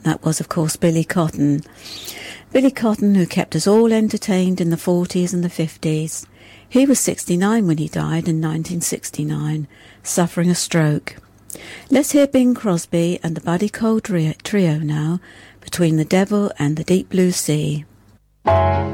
That was, of course, Billy Cotton. Billy Cotton, who kept us all entertained in the 40s and the 50s. He was 69 when he died in 1969, suffering a stroke. Let's hear Bing Crosby and the Buddy Cole trio now, Between the Devil and the Deep Blue Sea.